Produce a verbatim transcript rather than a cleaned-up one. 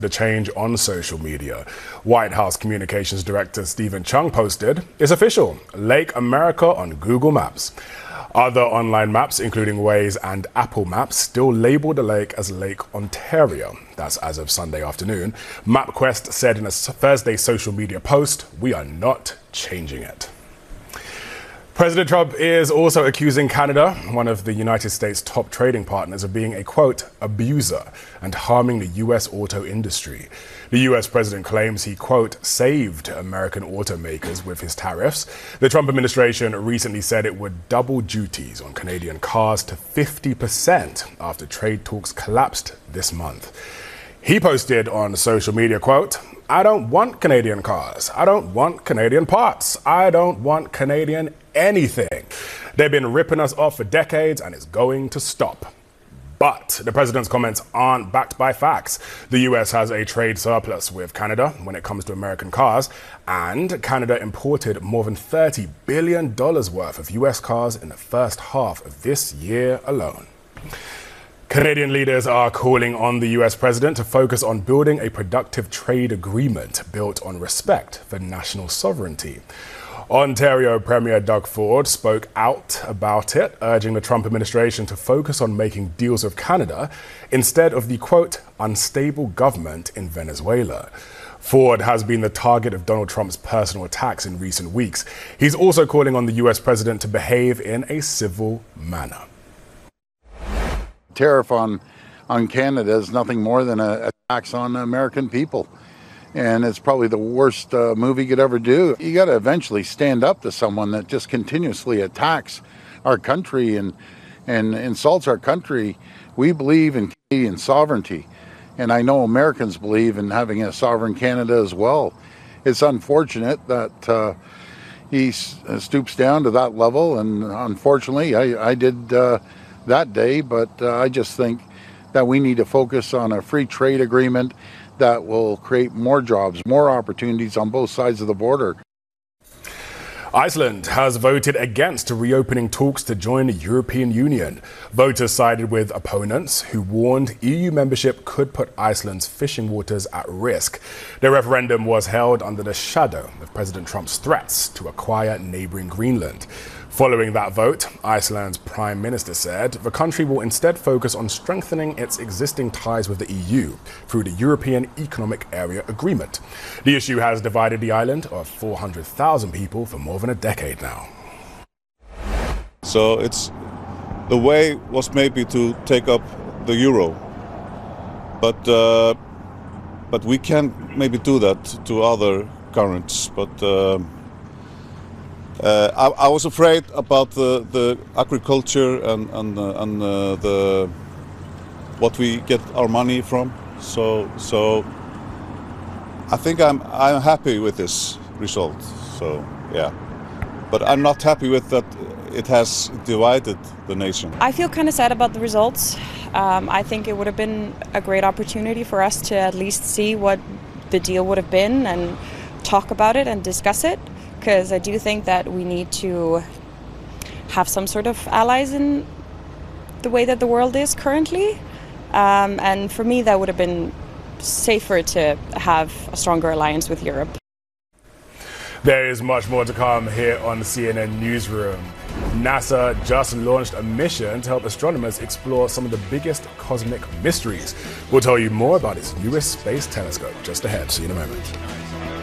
The change on social media. White House Communications Director Stephen Chung posted, "It's official, Lake America on Google Maps." Other online maps, including Waze and Apple Maps, still label the lake as Lake Ontario. That's as of Sunday afternoon. MapQuest said in a Thursday social media post, "We are not changing it." President Trump is also accusing Canada, one of the United States' top trading partners, of being a, quote, abuser and harming the U S auto industry. The U S president claims he, quote, saved American automakers with his tariffs. The Trump administration recently said it would double duties on Canadian cars to fifty percent after trade talks collapsed this month. He posted on social media, quote, "I don't want Canadian cars. I don't want Canadian parts. I don't want Canadian anything. They've been ripping us off for decades and it's going to stop." But the president's comments aren't backed by facts. The U S has a trade surplus with Canada when it comes to American cars, and Canada imported more than thirty billion dollars worth of U S cars in the first half of this year alone. Canadian leaders are calling on the U S president to focus on building a productive trade agreement built on respect for national sovereignty. Ontario Premier Doug Ford spoke out about it, urging the Trump administration to focus on making deals with Canada instead of the, quote, unstable government in Venezuela. Ford has been the target of Donald Trump's personal attacks in recent weeks. He's also calling on the U S president to behave in a civil manner. Tariff on, on Canada is nothing more than a, a tax on American people. And it's probably the worst uh, move he could ever do. You got to eventually stand up to someone that just continuously attacks our country and, and insults our country. We believe in Canadian sovereignty. And I know Americans believe in having a sovereign Canada as well. It's unfortunate that uh, he stoops down to that level. And unfortunately, I, I did uh, that day. But uh, I just think that we need to focus on a free trade agreement that will create more jobs, more opportunities on both sides of the border. Iceland has voted against reopening talks to join the European Union. Voters sided with opponents who warned E U membership could put Iceland's fishing waters at risk. The referendum was held under the shadow of President Trump's threats to acquire neighboring Greenland. Following that vote, Iceland's prime minister said the country will instead focus on strengthening its existing ties with the E U through the European Economic Area Agreement. The issue has divided the island of four hundred thousand people for more than a decade now. So it's the way was maybe to take up the euro, but uh, but we can maybe do that to other currencies, but. Uh, Uh, I, I was afraid about the, the agriculture and, and, uh, and uh, the what we get our money from. So so I think I'm I'm happy with this result. So yeah, but I'm not happy with that. It has divided the nation. I feel kind of sad about the results. Um, I think it would have been a great opportunity for us to at least see what the deal would have been and talk about it and discuss it. Because I do think that we need to have some sort of allies in the way that the world is currently. Um, and for me, that would have been safer to have a stronger alliance with Europe. There is much more to come here on the C N N Newsroom. NASA just launched a mission to help astronomers explore some of the biggest cosmic mysteries. We'll tell you more about its newest space telescope just ahead. See you in a moment.